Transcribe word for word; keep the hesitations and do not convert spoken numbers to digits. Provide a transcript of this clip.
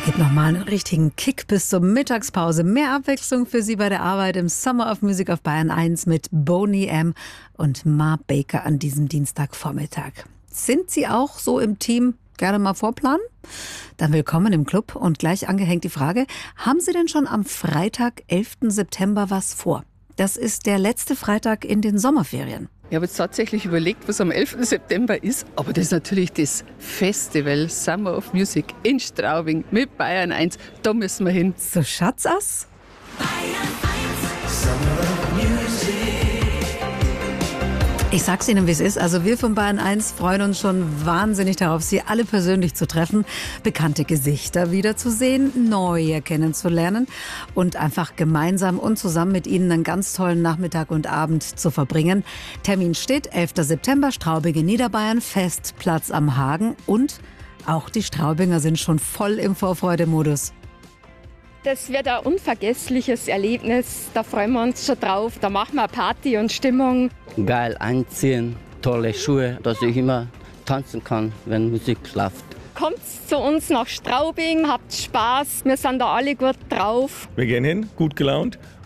Gibt nochmal einen richtigen Kick bis zur Mittagspause. Mehr Abwechslung für Sie bei der Arbeit im Summer of Music auf Bayern eins mit Boney M. und Ma Baker an diesem Dienstagvormittag. Sind Sie auch so im Team gerne mal vorplanen? Dann willkommen im Club und gleich angehängt die Frage, haben Sie denn schon am Freitag, elften September was vor? Das ist der letzte Freitag in den Sommerferien. Ich habe jetzt tatsächlich überlegt, was am elften September ist, aber das ist natürlich das Festival Summer of Music in Straubing mit Bayern eins. Da müssen wir hin. So schaut's aus. Ich sag's Ihnen, wie es ist. Also wir von Bayern eins freuen uns schon wahnsinnig darauf, Sie alle persönlich zu treffen, bekannte Gesichter wiederzusehen, neue kennenzulernen und einfach gemeinsam und zusammen mit Ihnen einen ganz tollen Nachmittag und Abend zu verbringen. Termin steht, elften September, Straubing in Niederbayern, Festplatz am Hagen und auch die Straubinger sind schon voll im Vorfreudemodus. Das wird ein unvergessliches Erlebnis, da freuen wir uns schon drauf. Da machen wir Party und Stimmung. Geil anziehen, tolle Schuhe, dass ich immer tanzen kann, wenn Musik läuft. Kommt zu uns nach Straubing, habt Spaß, wir sind da alle gut drauf. Wir gehen hin, gut gelaunt